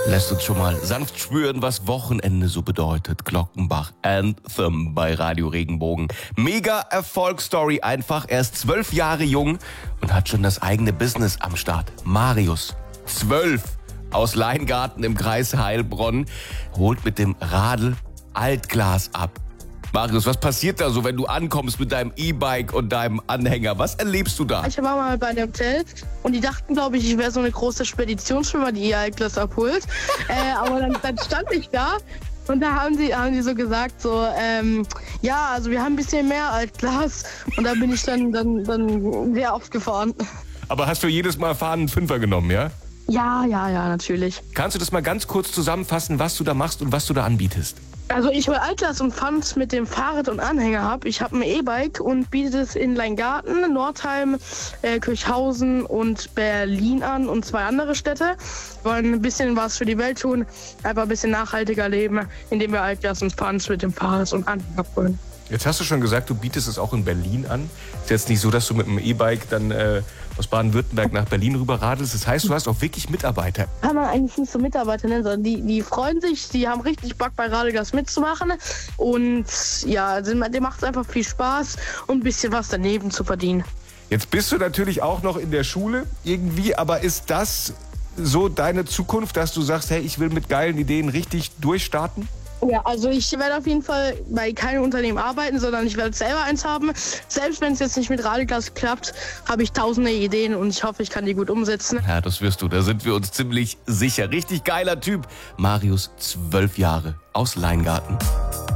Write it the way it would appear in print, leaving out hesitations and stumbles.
Lässt uns schon mal sanft spüren, was Wochenende so bedeutet. Glockenbach Anthem bei Radio Regenbogen. Mega Erfolgsstory einfach. Er ist 12 Jahre jung und hat schon das eigene Business am Start. Marius, 12, aus Leingarten im Kreis Heilbronn, holt mit dem Radl Altglas ab. Marius, was passiert da so, wenn du ankommst mit deinem E-Bike und deinem Anhänger? Was erlebst du da? Ich war mal bei einem Hotel und die dachten, glaube ich wäre so eine große Speditionsfirma, die ihr Altglas abholt. Aber dann stand ich da und da haben die so gesagt, ja, also wir haben ein bisschen mehr Altglas. Und da bin ich dann sehr oft gefahren. Aber hast du jedes Mal fahren einen Fünfer genommen, ja? Ja, natürlich. Kannst du das mal ganz kurz zusammenfassen, was du da machst und was du da anbietest? Also ich hol Altglas und Pfand mit dem Fahrrad und Anhänger ab. Ich habe ein E-Bike und biete es in Leingarten, Nordheim, Kirchhausen und Berlin an und 2 andere Städte. Wir wollen ein bisschen was für die Welt tun, einfach ein bisschen nachhaltiger leben, indem wir Altglas und Pfand mit dem Fahrrad und Anhänger abholen. Jetzt hast du schon gesagt, du bietest es auch in Berlin an. Ist jetzt nicht so, dass du mit dem E-Bike dann aus Baden-Württemberg nach Berlin rüber radelst. Das heißt, du hast auch wirklich Mitarbeiter. Kann man eigentlich nicht so Mitarbeiter nennen, sondern die freuen sich, die haben richtig Bock bei Radelgas mitzumachen. Und ja, dem macht es einfach viel Spaß und ein bisschen was daneben zu verdienen. Jetzt bist du natürlich auch noch in der Schule irgendwie, aber ist das so deine Zukunft, dass du sagst, hey, ich will mit geilen Ideen richtig durchstarten? Ja, also ich werde auf jeden Fall bei keinem Unternehmen arbeiten, sondern ich werde selber eins haben. Selbst wenn es jetzt nicht mit Radelgas klappt, habe ich tausende Ideen und ich hoffe, ich kann die gut umsetzen. Ja, das wirst du, da sind wir uns ziemlich sicher. Richtig geiler Typ. Marius, 12 Jahre, aus Leingarten.